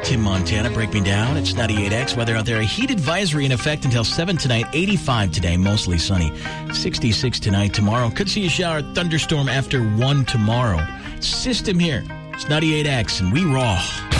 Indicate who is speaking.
Speaker 1: Tim Montana, Break Me Down. It's 98X. Weather out there. A heat advisory in effect until 7 tonight. 85 today, mostly sunny. 66 tonight. Tomorrow, could see a shower, thunderstorm after 1 tomorrow. System here. It's 98X, and we raw.